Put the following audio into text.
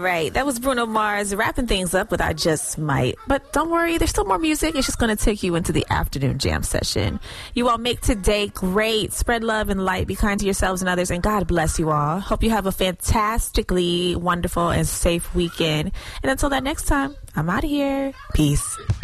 right. That was Bruno Mars wrapping things up with I Just Might. But don't worry, there's still more music. It's just going to take you into the afternoon jam session. You all make today great. Spread love and light. Be kind to yourselves and others. And God bless you all. Hope you have a fantastically wonderful and safe weekend. And until that next time, I'm out of here. Peace.